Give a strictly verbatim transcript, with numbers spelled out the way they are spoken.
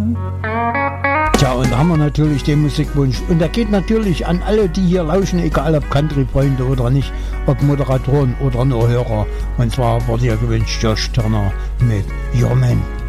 Tja, und da haben wir natürlich den Musikwunsch. Und der geht natürlich an alle, die hier lauschen, egal ob Country-Freunde oder nicht, ob Moderatoren oder nur Hörer. Und zwar wurde hier gewünscht Josh Turner mit Your Man.